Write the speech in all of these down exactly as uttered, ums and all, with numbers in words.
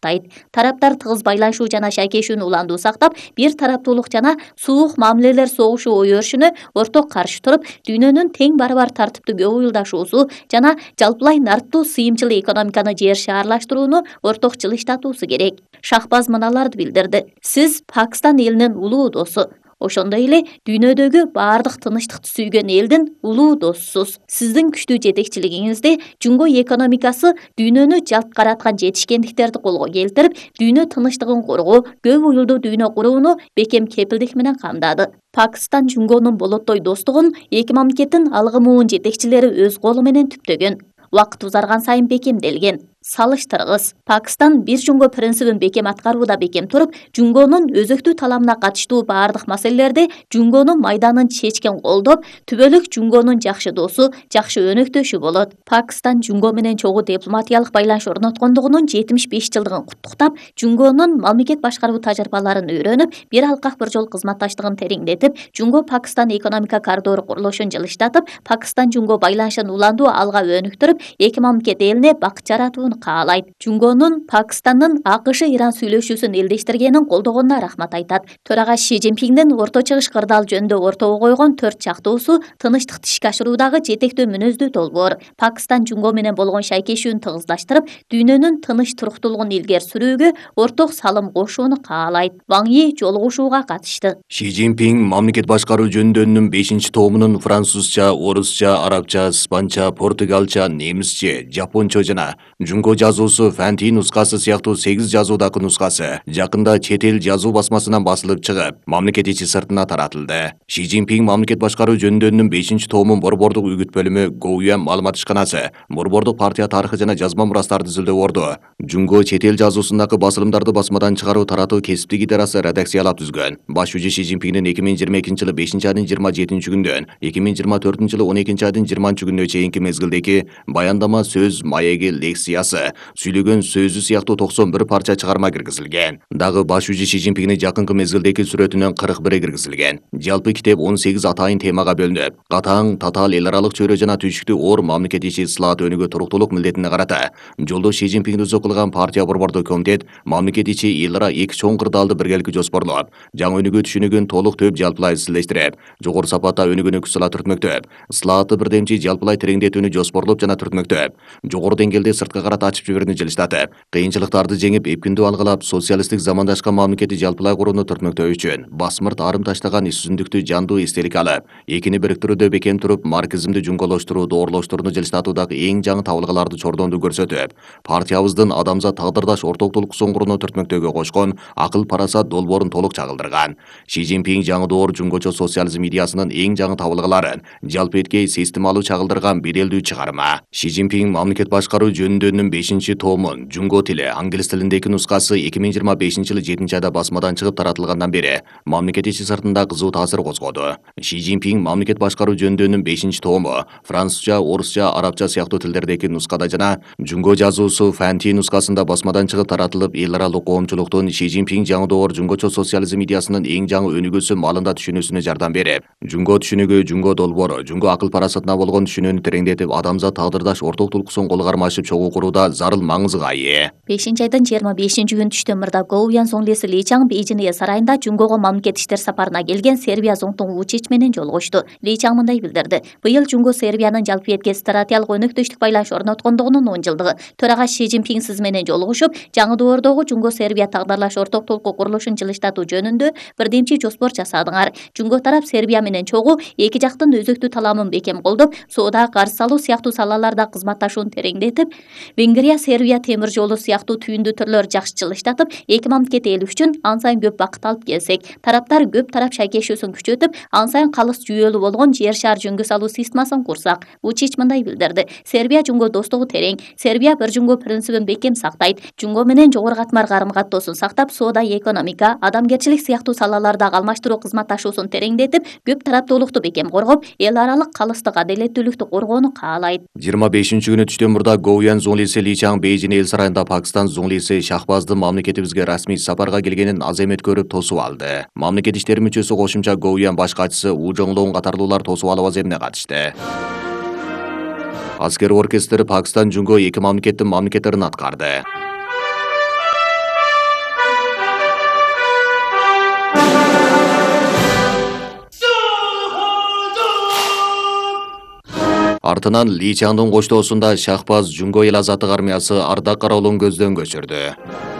куттуктайт. Тараптар тыгыз байланышуу жана шайкешүүнү уландуу сактап, бир тараптуулук жана суук мамилелер согушу ой өрүшүнө орток каршы туруп, дүйнөнүн тең барабар тартиптүү көп уюлдашуусу жана жалпылай нарттуу сыйымчыл экономиканы жер шаарлаштырууну орток жылыштатуусу керек. Шахбаз мыналарды билдирди. Сиз Пакистан элинин улуу досу, ошондой эле дүйнөдөгү баардык тынычтыкты сүйгөн элдин улуу досусуз. Сиздин күчтүү жетекчилигиңизде Жунго экономикасы дүйнөнү жалт караткан жетишкендиктерди колго келтирип, дүйнө тынычтыгын коргоо, көп уюлдуу дүйнө курууну бекем кепилдик менен камдады. Пакистан Жунгонун болоттой достугун эки мамлекеттин алгымуун жетекчилери өз колу менен түптөгөн. Убакыт узарган сайын бекемделген. Салыштыргыс. Пакистан бир Жунго принцибин бекем аткарууда бекем туруп, Жунгонун өзөктүү таламына катыштуу баардык маселелерде Жунгонун майданын чечкен колдоп, түбөлүк Жунгонун жакшы досу, жакшы өнөктөшү болот. Пакистан Жунго менен чогуу дипломатиялык байланыш орноткондугунун жетимиш беш жылдыгын куттуктап, Жунгонун мамлекет башкаруу тажрыйбаларын үйрөнүп, бир алкак бир жол кызматташтыгын тереңдетип, Жунго-Пакистан экономика коридору курулушун жылыштатып, Пакистан-Жунго байланышын уландуу алга өнүктүрүп, эки мамлекет элине бакыт жаратууну каалайт. Жунгонун Пакистандын АКШ-Иран сүйлөшүүсүн элдештиргенин колдогонуна рахмат айтат. Төрага Ши Цзиньпиңдин Орто Чыгыш кырдаал жөнүндө ортого койгон төрт чактуусу тынычтыкты ишке ашыруудагы жетектүү мүнөздүү долбоор, Пакистан Жунго менен болгон шайкешүүнү тыгыздаштырып, дүйнөнүн тыныч туруктуулугун илгери сүрүүгө орток салым кошууну каалайт. Ван Йи жолугушууга катышты. Ши Цзиньпиң мамлекет башкаруу жөнүндөнүн бешинчи томунун французча, орусча, арабча, испанча, португалча, немисче, жапончо жана Жунго жазуусу фэнти нускасы сыяктуу сегиз жазуудагы нускасы жакында чет эл жазуу басмасынан басылып чыгып, мамлекет ичи сыртына таратылды. Ши Цзиньпиң мамлекет башкаруу жөнүндөнүн бешинчи томун борбордук үгүт бөлүмү Гоуян маалымат ишканасы борбордук партия тарыхы жана жазма мурастарды изилдөө орду. Жунго чет эл жазуусундагы басылымдарды басмадан чыгаруу таратуу кесиптик идарасы редакциялап түзгөн. Баш жүзү Ши Цзиньпиңдин эки миң жыйырма экинчи жылы бешинчи айдын жыйырма жетинчи күндөн эки миң жыйырма төртүнчү жылы он экинчи айдын жыйырманчы күнүнө чейинки мезгилдеги баяндама сөз, маеги, лекциясы, сүйлөгөн сөзү сыяктуу токсон бир парча чыгарма киргизилген. Дагы баш жүзү Ши Цзиньпиңдин жакынкы мезгилдеги сүрөтүнөн кырк бири киргизилген. Жалпы китеп он сегиз атайын темага бөлүнүп, катаң, татаал эл аралык чөйрө жана түйшүктүү оор мамлекет ичи ислаат өнүгүү туруктуулук милдетине карата жолдош Ши Цзиньпиң өзү кылган партия борбордук комитет мамлекет ичи эл ара эки чоң кырдаалды биргеликке жоспорлоп, жаңы өнүгүү түшүнүгүн толук төп жалпылай изилдештирип, жогору сапатта өнүгүүнү күч сала түртмөктөп, ислаатты бирдемчи жалпылай тереңдетүүнү жоспорлоп жана түртмөктөп, жогору деңгээлде сырткы карата ачып жиберүүнү жылыштатып, кыйынчылыктарды жеңип, эпкиндүү алгылап, социалисттик замандашкан мамлекети жалпылай курууну түртмөктөө үчүн басмырт арым таштаган иш үзүндүктү жандуу эстелик алып, экини бириктирүүдө бекем туруп, марксизмди жуңголоштуруу, доорлоштурууну жылыштатуудагы эң жаңы табылгаларды чордондуу көрсөтүп, партиябыздын адамзат тагдырдаш ортоктулуксун курууну түртмөктөөгө кошкон акыл парасат долбоорун толук чагылдырган. Ши Цзиньпиң жаңы доор жуңгочо социализм идеясынын эң жаңы табылгаларын жалпы эткей системалуу чагылдырган беделдүү чыгарма. Ши Цзиньпиң мамлекет башкаруу жөнүндөнүн бешинчи томун жуңго тили англис тилиндеги нускасы эки миң жыйырма бешинчи жылы жетинчи айда басмадан чыгып таратылгандан бери мамлекет ичи сыртында кызуу таасир козгоду. Ши Цзиньпиң мамлекет башкаруу жөнүндөнүн бешинчи тому французча, орусча, арабча сыяктуу тилдердеги нускада жана жуңго жазуусу фэнти нускасында басмадан чыгып таратылып, эл аралык коомчулуктун Ши Цзиньпиң жаңы доор жуңгочо социализм идеясынын эң жаңы өнүгүүсү маалында түшүнүүсүнө жардам берип, жуңго түшүнүгү, жуңго долбоору, жуңго акыл парасатына болгон түшүнүүнү тереңдетип, адамзат тагдырдаш ортоктулуксун кол кармашып чогуу курууда зарыл маңызга ээ. бешинчи айдын жыйырма бешинчи күнү түштөн мурда Гоуян зоңлеси Ли Чаң Бейжин эл сарайында Жуңгого мамлекет иштер сапарына келген Сербия зоңтуң Вучич менен жолугушту. Ли Чаң мындай билдирди. Быйыл Жуңго Сербиянын жалпы этке стратегиялык өнөктөштүк байланыш орноткондугунун он жылдыгы. Төрага Ши Цзиньпиң сиз менен жолугушуп, жаңы доордогу Жуңго Сербия тагдырлаш ортоктулукку курулушун жылыштатуу жөнүндө бирдемчи жоспор жасадыңар. Жуңго тарап Сербия менен чогуу эки жактын өзөктүү таламын бекем колдоп, соода, карыз салуу сыяктуу салаларда кызматташууну тереңдетип, Венгрия Сербия темир жолу сыяктуу түйүндүү түрлөр жакшы жылыштатып, эки мамлекет эл үчүн ан сайын көп бакыт алып келсек, тараптар көп тарап шайкешүүсүн күчөтүп, ан сайын калыс жүйөлүү болгон жер шаар жөнгө салуу системасын курсак. Вучич мындай билдирди. Сербия Жуңго достугу терең. Сербия бир Жуңго принцибин бекем сактайт. Жуңго менен жогору катмар карым-каттоосун сактап, соода, экономика, адамгерчилик сыяктуу салалардагы алмаштыруу кызматташуусун тереңдетип, көп тараптуулукту бекем коргоп, эл аралык калыстык, адилеттүүлүктү коргоону каалайт. жыйырма бешинчи күнү түштөн мурда Гоуян зоңлиси Ли Чаң Бейжин эл сарайында Пакистан зоңлиси Шахбаздын мамлекетибизге расмий сапарга келгенин аземет көрүп тосуп алды. Мамлекет иштери мүчөсү кошумча Гоуян баш катчысы У Жоңлоң катарлуулар тосуп алуу аземине катышты. Аскер оркестри Пакистан Жуңго эки мамлекеттин мамлекеттерин аткарды. Артынан Ли Чаңдын коштоосунда шахбаз Жунго эл азаттык армиясы ардак кароолун көздөн көчүрдү.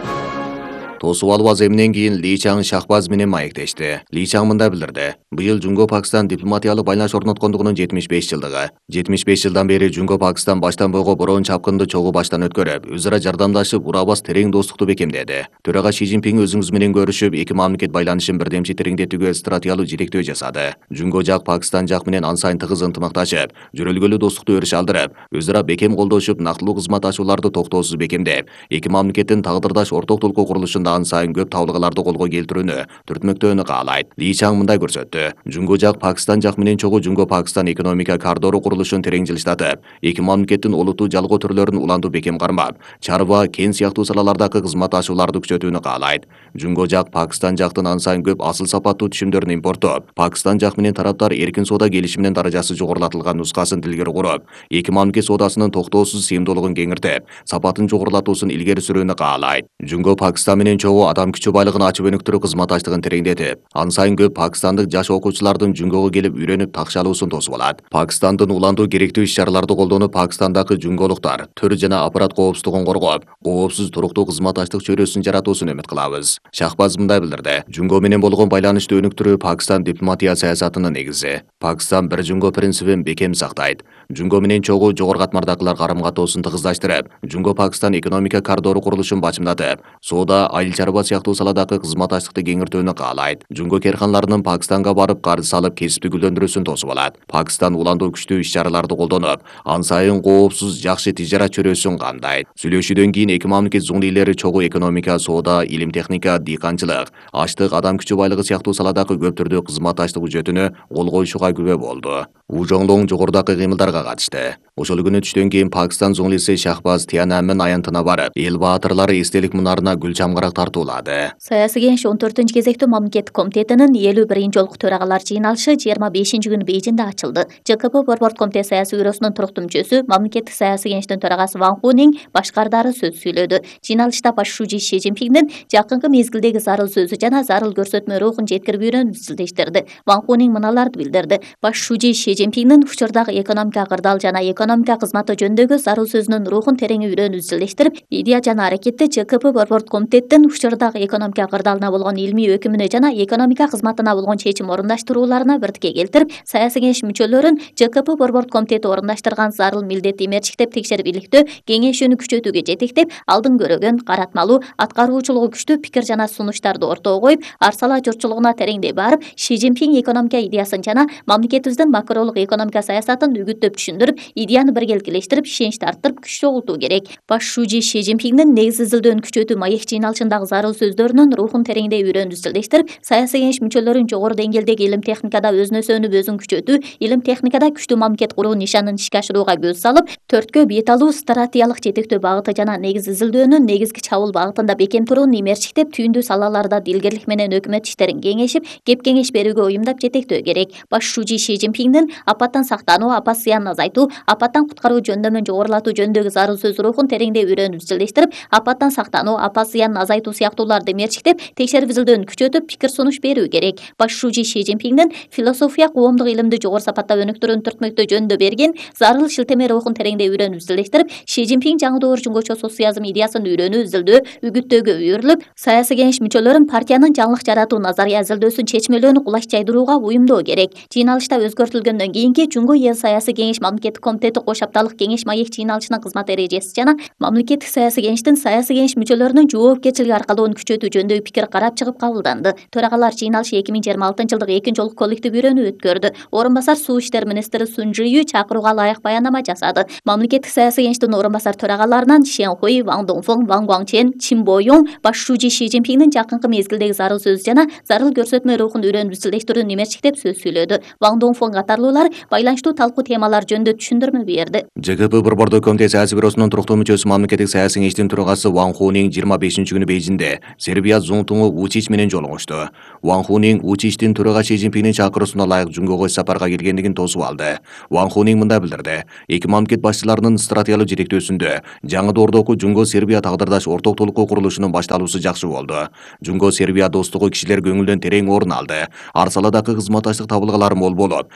Тосуп алуу аземинен кийин Ли Чаң шахбаз менен маектешти. Ли Чаң мындай билдирди. Быйыл Жунго Пакистан дипломатиялык байланыш орноткондугунун жетимиш беш жылдыгы. жетимиш беш жылдан бери Жунго Пакистан баштан бойго бороон чапкынды чогуу баштан өткөрүп, өз ара жардамдашып, урабас терең достукту бекемдеди. Төрага Ши Цзиньпин өзүңүз менен көрүшүп, эки мамлекет байланышын бирдемчи тереңдетүүгө стратегиялык жетектөө жасады. Жунго жак Пакистан жак менен ан сайын тыгыз ынтымакташып, жөрөлгөлүү достукту өрүш алдырып, өз ара бекем колдошуп, нактылуу кызматташууларды токтоосуз бекемдеп, эки мамлекеттин тагдырдаш орток толкуу курулушунда ан сайын көп табылгаларды колго келтирүүнү, түртмөктөөнү каалайт. Ли Чаң мындай көрсөттү. Жунго жак Пакистан жак менен чогуу Жунго Пакистан экономика коридору курулушун терең жылыштатып, эки мамлекеттин олуттуу жалгоо түрлөрүн улантуу бекем кармап, чарба, кен сыяктуу салалардагы кызматташууларды күчөтүүнү каалайт. Жунго жак Пакистан жактын ан сайын көп асыл сапаттуу түшүмдөрүн импорттоп, Пакистан жак менен тараптар эркин соода келишиминин даражасы жогорулатылган нускасын тилгери куруп, эки мамлекет соодасынын токтоосуз сыйымдуулугун кеңиртип, сапатын жогорулатуусун илгери сүрүүнү каалайт. Жунго Пакистан менен чогуу адам күчү байлыгын ачып өнүктүрүү кызматташтыгын тереңдетип, ан сайын көп пакистандык жаш окуучулардын Жунгого келип үйрөнүп такшалуусун тосуп алат. Пакистандын улантуу керектүү иш-чараларды колдонуп, Пакистандагы жунголуктар төр жана аппарат коопсуздугун коргоп, коопсуз туруктуу кызматташтык чөйрөсүн жаратуусун үмүт кылабыз. Шахбаз мындай билдирди. Жунго менен болгон байланышты өнүктүрүү Пакистан дипломатия саясатынын негизи. Пакистан бир Жунго принцибин бекем сактайт. Жунго менен чогуу жогорку катмардагылар карым-катоосун тыгыздаштырып, Жунго Пакистан экономика коридору курулушун бачымдатып, соода, айыл чарба сыяктуу саладагы кызматташтыкты кеңиртүүнү каалайт. Жунго керканларынын Пакистанга барып карыз салып кесипти гүлдөндүрүүсүн тосуп алат. Пакистан улантуу күчтүү иш-чараларды колдонуп, ан сайын коопсуз жакшы тижарат чөйрөсүн кандайт. Сүйлөшүүдөн кийин эки мамлекет зуңдийлери чогуу экономика, соода, илим техника, дыйканчылык, аштык, адам күчү байлыгы сыяктуу саладагы көп түрдүү кызматташтык үчөтүнө кол коюшуга күбө болду. У Жоңлоң жогорудагы кыймылдарга катышты. Ошол күнү түштөн кийин Пакистан зуңлиси Шахбаз Тиананмын аянтына барып, эл баатырлары эстелик мунарына гүл чамгарак тартуулады. Саясий кеңеш он төртүнчү кезектүү мамлекеттик комитетинин элүү биринчи жолку төрагалар жыйналышы жыйырма бешинчи күнү Бейжиңде ачылды. ЖКП Борбордук комитет саясий бюросунун туруктуу мүчөсү, мамлекеттик саясий кеңештин төрагасы Ван Хунин башкардары сөз сүйлөдү. Жыйналышта баш шужи Ши Цзиньпиндин жакынкы мезгилдеги зарыл сөзү жана зарыл көрсөтмө рухун жеткирүүнү изилдештирди. Ван Хунин мыналарды билдирди. Баш шужи Ши Цзиньпиндин учурдагы экономика кырдаал жана экономика кызматы жөнүндөгү зарыл сөзүнүн рухун терең үйрөнүүнү изилдештирип, идея жана аракетти ЖКП Борбордук комитеттин учурдагы экономика кырдаалына болгон илмий өкүмүнө жана экономика кызматына болгон чечим орундаштырууларына бирдикке келтирип, саясий кеңеш мүчөлөрүн ЖКП Борбордук комитети орундаштырган зарыл милдетти мерчиктеп текшерип иликтөө, кеңешүүнү күчөтүүгө жетектеп, алдын көрөгөн, каратмалуу, аткаруучулугу күчтүү пикир жана сунуштарды ортого коюп, ар сала журтчулугуна тереңдей барып, Ши Цзиньпин экономика идеясын жана мамлекетибиздин макролук экономика саясатын үгүттөп түшүндүрүп, идеяны биргеликелештирип, ишеничти арттырып, күч чогултуу керек. Баш шужи Ши Цзиньпиндин негиз изилдөөнү күчөтүү маек жыйналышындагы зарыл сөздөрүнүн рухун тереңдей үйрөнүүнү изилдештирип, саясий кеңеш мүчөлөрүн жогору деңгээлдеги илим техникада өзүнө өзүн күчөтүү, илим техникада күчтүү мамлекет куруу нишанын ишке ашырууга көз салып, төрткө бет алуу, стратегиялык жетектөө багыты жана негиз изилдөөнүн негизги чабуул багытында бекем турууну имерчиктеп, түйүндүү салаларда дилгерлик менен өкмөт иштерин кеңешип, кеп кеңеш берүүгө уюмдап жетектөө керек. Баш шужи Ши Цзиньпиндин апаттан сактануу, апат зыянын азайтуу, апаттан куткаруу жөндөмүн жогорулатуу жөнүндөгү зарыл сөз рухун тереңдей үйрөнүүнү изилдештирип, апаттан сактануу, апат зыянын азайтуу сыяктууларды имерчиктеп, текшерип изилдөөнү күчөтүп, пикир сунуш берүү керек. Баш шужи Ши Цзиньпиндин философия, коомдук илимди жогору сапаттап өнүктүрүүнү түртмөктөө жөнүндө берген зарыл шилтеме рухун тереңдей үйрөнүүнү изилдештирип, Ши Цзиньпин жаңы доор жунгочо социализм идеясын үйрөнүү, изилдөө, үгүттөөгө үйрүлүп, саясий кеңеш мүчөлөрүн партиянын жаңылык жаратуу назария изилдөөсүн чечмелөөнү кулач жайдырууга уюмдоо керек. Жыйналышта өзгөртүлгөндөн кийинки Жунго эл саясий кеңеш мамлекеттик комитети кош апталык кеңеш маек жыйналышынын кызмат эрежеси жана мамлекеттик саясий кеңештин саясий кеңеш мүчөлөрүнүн жоопкерчилиги аркалоонун күчөтүү жөнүндөгү пикир карап чыгып кабылданды. Төрагалар жыйналышы эки миң жыйырма алтынчы жылдык экинчи жолку коллектив үйрөнүү өткөрдү. Орун басар суу иштер министри Сун Жию чакырууга ылайык баянама жасады. Мамлекеттик саясий кеңештин орун басар төрагаларынан Шен Хуй, Ван Доңфоң, Ван Гуаңчен, Чин Боюң баш шужи Ши Цзиньпиндин жакынкы мезгилдеги зарыл сөз жана зарыл көрсөтмө рухун үйрөнүп изилдештирүүнү имерчиктеп сөз сүйлөдү. Ван Доңфоң катарлуулар байланыштуу талкуу темалар жөнүндө түшүндүрмө берди. ЖКП Борбордук комитет саясий бюросунун туруктуу мүчөсү, мамлекеттик саясий кеңештин төрагасы Ван Хунин жыйырма бешинчи күнү Бейжиңде Сербия зуңтуңу Вучич менен жолугушту. Ван Хунин Вучичтин төрага Ши Цзиньпиндин чакыруусуна ылайык Жунгого сапарга келгендигин тосуп алды. Ван Хунин мындай билдирди. Эки мамлекет башчыларынын стратегиялык жетектөөсүндө жаңы доордогу Жунго Сербия тагдырдаш орток толкуу курулушунун башталуусу жакшы болду. Жунго Сербия достугу кишилер көңүлдөн терең орун алды. Ар саладагы кызматташтык табылгалары мол болуп, эки мамлекет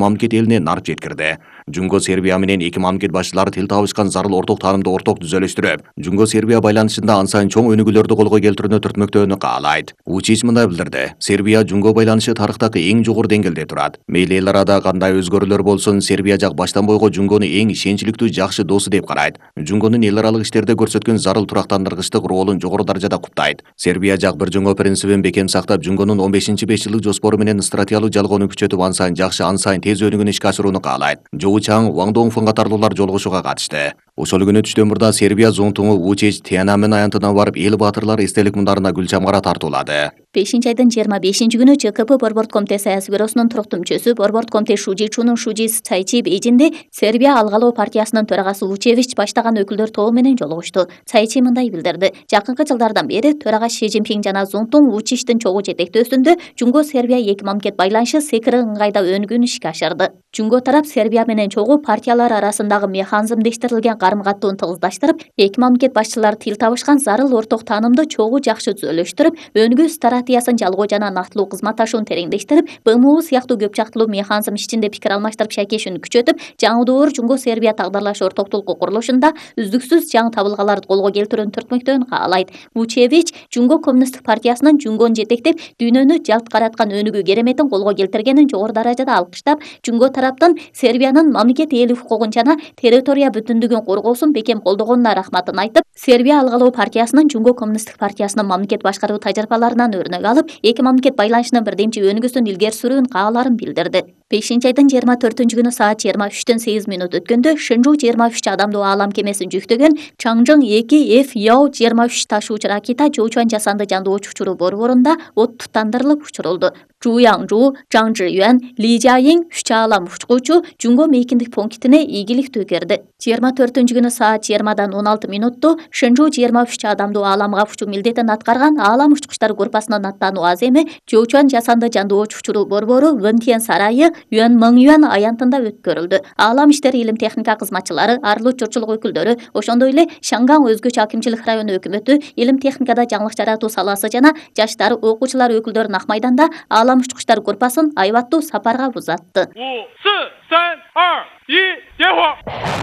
мамлекет элине нарп жеткирди. Жунго Сербия менен эки мамлекет башчылары тил табышкан зарыл орток таанымды орток түзөлүштүрүп, Жунго Сербия байланышында ан сайын чоң өнүгүүлөрдү колго келтирүүнү түртмөктөөнү каалайт. Вучич мындай билдирди: Сербия Жунго байланышы тарыхтагы эң жогору деңгээлде турат. Мейли эл арада кандай өзгөрүүлөр болсун, Сербия жак баштан бойго Жунгону эң ишенчиликтүү жакшы досу деп карайт. Жунгонун эл аралык иштерде көрсөткөн зарыл турактандыргычтык ролун жогору даражада куттайт. Сербия жак бир жыңоо принцибин бекем сактап, Жунгонун он бешинчи беш жылдык жоспору менен стратегиялык жалгоону күчөтүп, ан сайын жакшы, ан сайын тез өнүгүүнү ишке ашырууну каалайт. Жоу Чаң, Ваң Доңфун катарлуулар жолугушууга катышты. Ошол күнү түштөн мурда Сербия зоңтуңу Вучич Тиананмен аянтына барып, эл баатырлары эстелик мундарына гүл чамгара тартуулады. бешинчи айдын жыйырма бешинчи күнү ЖКП Борбордук комитет саясий бюросунун туруктуу мүчөсү, Борбордук комитет Шужичунун Шужи Цайчи Бейжинде Сербия алгалоо партиясынын төрагасы Вучевич баштаган өкүлдөр тобу менен жолугушту. Цайчи мындай билдирди: Жакынкы жылдардан бери төрага Ши Цзиньпин жана Зоңтуң Вучичтин чогуу жетектөөсүндө Жунго Сербия эки мамлекет байланышы секири ыңгайда өнүгүүнү ишке ашырды. Жунго тарап Сербия менен чогуу партиялар арасындагы механизмдештирилген карым-каттоону тыгыздаштырып, эки мамлекет башчылары тил табышкан зарыл орток таанымды чогуу жакшы түзөлүштүрүп, өнүгүү стратегиясын жалгоо жана нактылуу кызматташууну тереңдештирип, Б М У сыяктуу көп жактылуу механизм ичинде пикир алмаштырып шайкешүүнү күчөтүп, жаңы доор Жунго Сербия тагдырлаш ортоктулуку курулушунда үздүксүз жаңы табылгаларды колго келтирүүнү түртмөктөөнү каалайт. Вучевич Жунго коммунисттик партиясынын Жунгону жетектеп, дүйнөнү жалт караткан өнүгүү кереметин колго келтиргенин жогору даражада алкыштап, Жунго тараптан Сербиянын мамлекет ээлик укугун жана территория бүтүндүгүн коргоосун бекем колдогонуна рахматын айтып, Сербия алгалоо партиясынын Жунго коммунисттик партиясынын мамлекет башкаруу тажрыйбаларынан өрнөк алып, эки мамлекет байланышынын бирдемчи өнүгүүсүн илгери сүрүүнү кааларын билдирди. бешинчи айдын жыйырма төртүнчү күнү саат жыйырма үчтөн сегиз минут өткөндө Шэнжу жыйырма үч адамдуу аалам кемесин жүктөгөн Чаңжың эки Ф Яо жыйырма үч ташуучу ракета Жоучан жасанды жандуу учуучуруу борборунда от тутандырылып учурулду. Жу Яңжу, Жаң Жиюан, Ли Жайин үч аалам учкучу Жунго мейкиндик пунктине ийгиликтүү кирди. жыйырма төртүнчү күнү саат жыйырмадан он алты минутта Шэнжу жыйырма үч адамдуу ааламга учуу милдетин аткарган аалам учкучтар группасынын аттануу аземи Жоучан жасанды жандуу учуучуруу борбору Вэнтиен сарайы Юан Мыңюан аянтында өткөрүлдү. Аалам иштери илим техника кызматчылары, арылуу журтчулук өкүлдөрү, ошондой эле Шанган өзгөчө акимчилик району өкмөтү, илим техникада жаңылык жаратуу саласы жана жаштар, окуучулар өкүлдөрүн Ак майданда аалам учкучтар группасын айбаттуу сапарга узатты. 五四三二一，点火！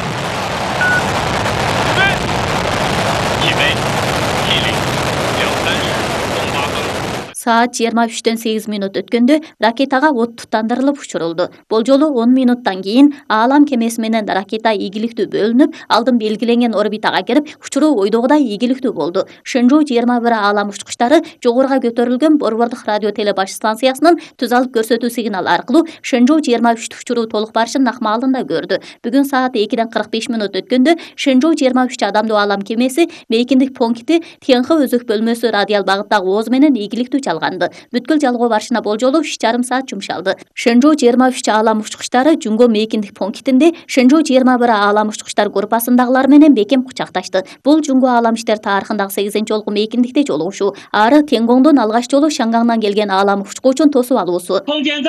起飞！起飞！起立！两三十，东八分。 Саат жыйырма үчтөн сегиз минут өткөндө ракетага от тутандырылып учурулду. Бул жолу он минуттан кийин аалам кемеси менен ракета ийгиликтүү бөлүнүп, алдын белгиленген орбитага кирип, учуруу ойдогудай ийгиликтүү болду. Шэнжу жыйырма бир аалам учкучтары жогоруга көтөрүлгөн борбордук радио телебаш станциясынын түз алып көрсөтүү сигналы аркылуу Шэнжу жыйырма үчтү учуруу толук барышын акмалында көрдү. Бүгүн саат экиден кырк беш минут өткөндө Шэнжу жыйырма үч адамдуу аалам кемеси мейкиндик пункти Тянхы өзөк бөлмөсү радиал багыттагы ооз менен ийгиликтүү чалганды. Бүткүл жалгоо барышына болжолу үч жарым саат жумшалды. Шэнжу жыйырма үч аалам учкучтары Жунго мейкиндик пунктинде Шэнжу жыйырма бир аалам учкучтар группасындагылар менен бекем кучакташты. Бул Жунго аалам иштер тарыхындагы сегизинчи жолку мейкиндикте жолугушуу. Ары Тенгоңдун алгач жолу Шангаңдан келген аалам учкуучун тосуп алуусу.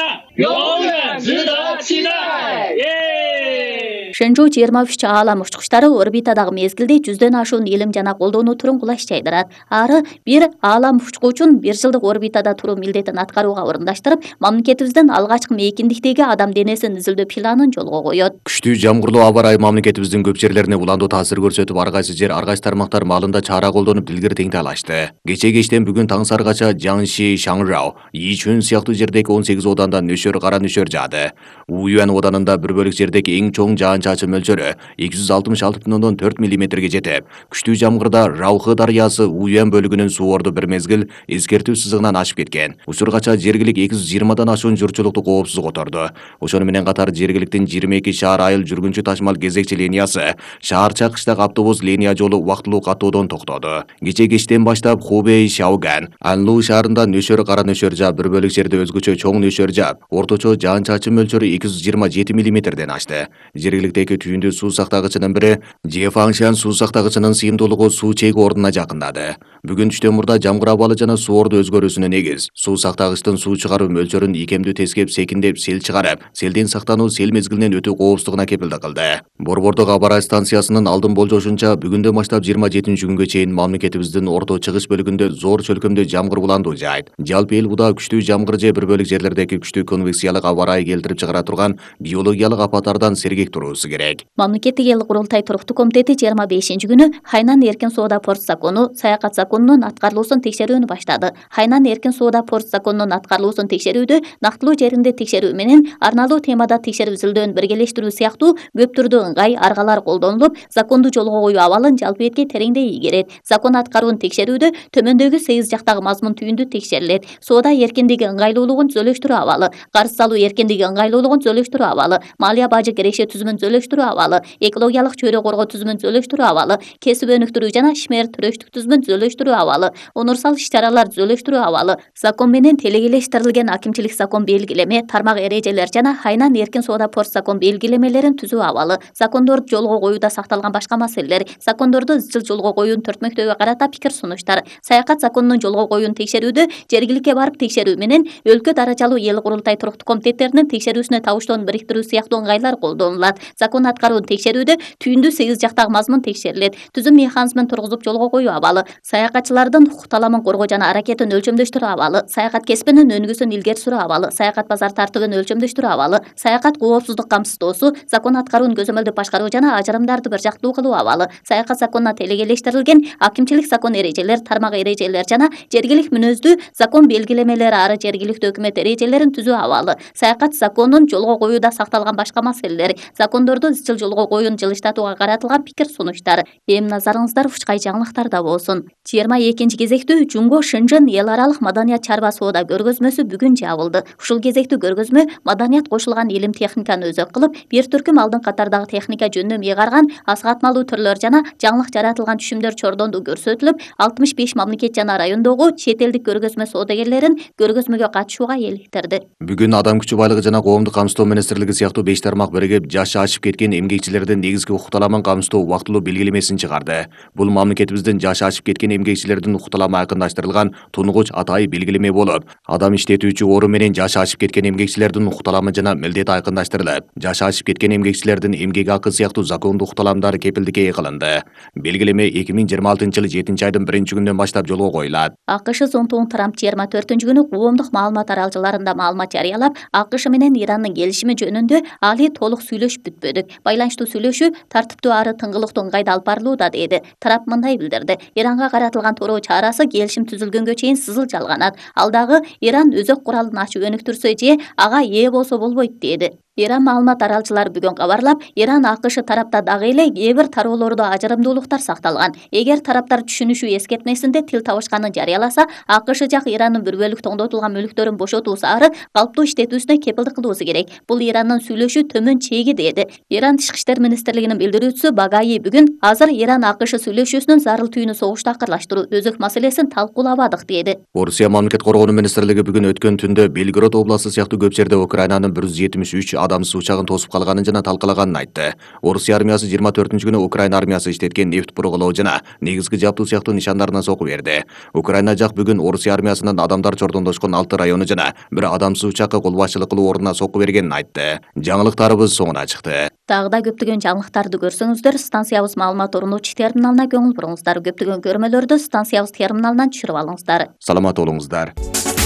Шэнжу жыйырма үч аалам учкучтары орбитадагы мезгилде жүздөн ашуун илим жана колдонуу турун кулаш жайдырат. Ары бир аалам учкуучун бир жылдык орбитада туруу милдетин аткарууга орундаштырып, мамлекетибиздин алгачкы мейкиндиктеги адам денесин изилдөө планын жолго коет. Күчтүү жамгырлуу аба ырайы мамлекетибиздин көп жерлерине уландуу таасир көрсөтүп, ар кайсы жер, ар кайсы тармактар маалында чара колдонуп, дилгир теңталашты. Кече кечтен бүгүн таң саргача Жаңши, Шаңжау, Ичүн сыяктуу жердеги он сегиз одандан нөшөр кара нөшөр жаады. Уюан оданында бир бөлүк жердеги эң чоң жаан-чачын мөлчөрү эки жүз алтымыш алты бүтүн ондон төрт миллиметрге жетип, күчтүү жамгырда Раухы дарыясы Уюан бөлүгүнүн суу орду бир мезгил эскертүү сызыгынан ашып кеткен. Учургача жергилик эки жүз жыйырмадан ашуун журтчулукту коопсуз которду. Ошону менен катар жергиликтин жыйырма эки шаар айыл жүргүнчү ташмал кезекчи линиясы, шаарча кыштак автобус линия жолу убактылуу каттоодон токтоду. Кече кечтен баштап Хубей, Шаоган, Анлу шаарында нөшөр кара нөшөр жаап, бир бөлүк жерде өзгөчө чоң нөшөр жаап, орточо жаан-чачын мөлчөрү эки жүз жыйырма жети миллиметрден ашты. Жергиликтеги түйүндүү суу сактагычынын бири Жефаңшан суу сактагычынын сыйымдуулугу суу чеги ордуна жакындады. Бүгүн түштөн мурда жамгыр абалы жана суу орду өзгөрүү өндүрүүсүнө негиз. Суу сактагычтын суу чыгаруу мөлчөрүн икемдүү тескеп, секиндеп сел чыгарып, селден сактануу сел мезгилинен өтүү коопсуздугуна кепилдик кылды. Борбордук аба ырайы станциясынын алдын болжошунча бүгүндөн баштап жыйырма жетинчи күнгө чейин мамлекетибиздин орто чыгыш бөлүгүндө зор чөлкөмдө жамгыр буландуу жаайт. Жалпы эл буда күчтүү жамгыр же бир бөлүк жерлердеги күчтүү конвекциялык аба ырайы келтирип чыгара турган биологиялык апаттардан сергек туруусу керек. Мамлекеттик эл курултай туруктуу комитети жыйырма бешинчи күнү Хайнан эркин соода порт закону, саякат законунун аткарылуусун текшерүүнү баштады. Хайнан эркин соода порт законунун аткарылуусун текшерүүдө нактылуу жеринде текшерүү менен арналуу темада текшерип изилдөөнү биргелештирүү сыяктуу көп түрдүү ыңгай аргалар колдонулуп, законду жолго коюу абалын жалпы бетке тереңдей ийгерет. Закон аткаруун текшерүүдө төмөндөгү сегиз жактагы мазмун түйүндү текшерилет. Соода эркиндиги ыңгайлуулугун түзөлөштүрүү абалы, карыз салуу эркиндиги ыңгайлуулугун түзөлөштүрүү абалы, малия бажы киреше түзүмүн түзөлөштүрүү абалы, экологиялык чөйрө коргоо түзүмүн түзөлөштүрүү абалы, кесип өнүктүрүү жана ишмер төрөштүк түзүмүн түзөлөштүрүү абалы, унурсал иш-чаралар түзөлөштүрүү абалы, закон менен телегелештирилген акимчилик закон белгилеме, тармак эрежелер жана Хайнан эркин соода порт закон белгилемелерин түзүү абалы, закондорду жолго коюуда сакталган башка маселелер, закондорду изчил жолго коюунун төртмөктөөгө карата пикир сунуштар, саякат законунун жолго коюун текшерүүдө жергиликке барып текшерүү менен өлкө даражалуу эл курултай туруктуу комитеттеринин текшерүүсүнө табыштоону бириктирүү сыяктуу ыңгайлар колдонулат. Закон аткаруун текшерүүдө түйүндүү сегиз жактагы мазмун текшерилет. Түзүм механизмин тургузуп жолго коюу абалы, саякатчылардын укук таламын коргоо жана аракетин өлчөмдөштүрүү абалы, саякат кесибинин өнүгүүсүн илгери сүрүү абалы, саякат базар тартибин өлчөмдөштүрүү абалы, саякат коопсуздук камсыздоосу, закон аткаруун көзөмөлдөп башкаруу жана ажырымдарды бир жактуу кылуу абалы, саякат законуна телегелештирилген акимчилик закон эрежелер, тармак эрежелер жана жергилик мүнөздүү закон белгилемелери ары жергиликтүү өкмөт эрежелерин түзүү абалы, саякат законун жолго коюуда сакталган башка маселелер, закондорду изчил жолго коюуну жылыштатууга каратылган пикир сунуштар. Эми назарыңыздар ушкай жаңылыктарда болсун. жыйырма экинчи кезектүү Жумго Шынжын эл аралык маданият чарба соода көргөзмөсү бүгүн жабылды. Ушул кезектүү көргөзмө маданият кошулган илим техниканы өзөк кылып, бир түркүм алдын катардагы техника жөнүнө мыйгарган асыгатмалуу түрлөр жана жаңылык жаратылган түшүмдөр чордондуу көрсөтүлүп, алтымыш беш мамлекет жана райондогу чет элдик көргөзмө соодагерлерин көргөзмөгө катышууга эликтирди. Бүгүн Адам күчү байлыгы жана коомдук камсыздоо министрлиги сыяктуу беш тармак биригип жашы ашып кеткен эмгекчилердин негизги укук таламын камсыздоо убактылуу белгилемесин чыгарды. Бул мамлекетибиздин жашы ашып кеткен эмгекчилердин укук таламы айкындаштырылган тунгуч атайы белгилеме болуп, адам иштетүүчү орун менен жашы ашып кеткен эмгекчилердин укук таламы жана милдети айкындаштырылып, жашы ашып кеткен эмгекчилердин эмгек акы сыяктуу закондуу укук таламдары кепилдикке ээ кылынды. Белгилеме эки миң жыйырма алтынчы жылы жетинчи айдын биринчи күнүнөн баштап жолго коюлат. АКШ зонтугун Трамп жыйырма төртүнчү күнү коомдук маалымат аралжаларында маалымат жарыялап, АКШ менен Ирандын келишими жөнүндө али толук сүйлөшүп бүтпөдүк. Байланыштуу сүйлөшүү тартиптүү ары тыңгылыктуу ыңгайда алып барылууда деди. Трамп мындай билдирди: Иранга каратылган тороо чарасы келишим түзүлгөнгө чейин сызыл жалганат. Ал дагы Иран өзөк куралын ачып өнүктүрсө же ага ээ болсо болбойт деди. Иран маалымат аралчылары бүгүн кабарлап, Иран АКШ тарапта дагы эле кээ бир тароолордо ажырымдуулуктар сакталган. Эгер тараптар түшүнүшүү эскертмесинде тил табышканын жарыяласа, АКШ жак Ирандын бир бөлүк тоңдотулган мүлктөрүн бошотуусу ары калыптуу иштетүүсүнө кепилдик кылуусу керек. Бул Ирандын сүйлөшүү төмөн чеги деди. Иран Тышкы иштер министрлигинин билдирүүчүсү Багаи бүгүн азыр Иран АКШ сүйлөшүүсүнүн зарыл түйүнү согушту акырлаштыруу, өзөк маселесин талкуулабадык деди. Орусия мамлекет коргоонуу министрлиги бүгүн өткөн түндө Белгород областы сыяктуу көп жерде Украинанын бир жүз жетимиш үч адамсыз учагын тосуп калганын жана талкалаганын айтты. Орусия армиясы жыйырма төртүнчү күнү Украина армиясы иштеткен нефт бургулоо жана негизги жабдуу сыяктуу нишандарына сокку берди. Украина жак бүгүн Орусия армиясынын адамдар чордондошкон алты району жана бир адамсыз учакка кол башчылык кылуу ордуна сокку бергенин айтты. Жаңылыктарыбыз соңуна чыкты. Дагы да көптөгөн жаңылыктарды көрсөңүздөр, станциябыз маалымат орнотуучу терминалына көңүл буруңуздар. Көптөгөн көрмөлөрдү станциябыз терминалынан түшүрүп алыңыздар. Саламат болуңуздар.